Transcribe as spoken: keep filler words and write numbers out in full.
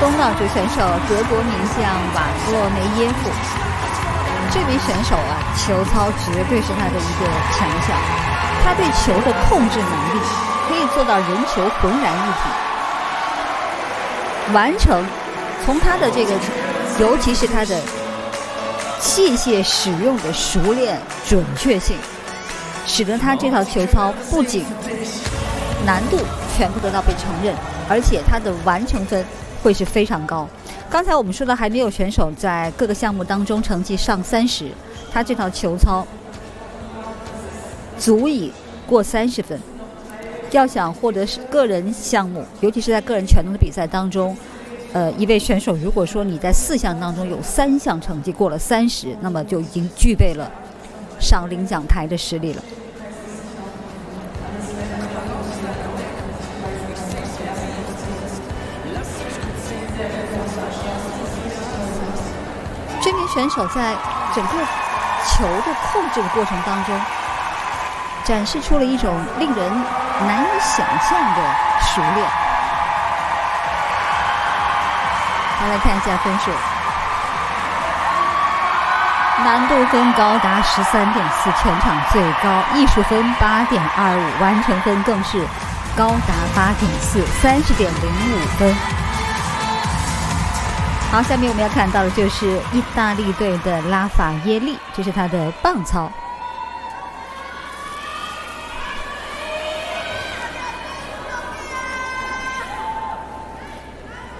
东道主选手德国名将瓦弗洛梅耶夫，这名选手啊，球操绝对是他的一个强项。他对球的控制能力可以做到人球浑然一体，完成从他的这个，尤其是他的器械使用的熟练准确性，使得他这套球操不仅难度全部得到被承认，而且他的完成分会是非常高。刚才我们说的还没有选手在各个项目当中成绩上三十，他这套球操足以过三十分。要想获得个人项目，尤其是在个人全能的比赛当中，呃，一位选手如果说你在四项当中有三项成绩过了三十，那么就已经具备了上领奖台的实力了。这名选手在整个球的控制的过程当中，展示出了一种令人难以想象的熟练。好，来看一下分数，难度分高达十三点四，全场最高；艺术分八点二五，完成分更是高达八点四，三十点零五分。好，下面我们要看到的就是意大利队的拉法耶利，这是他的棒操。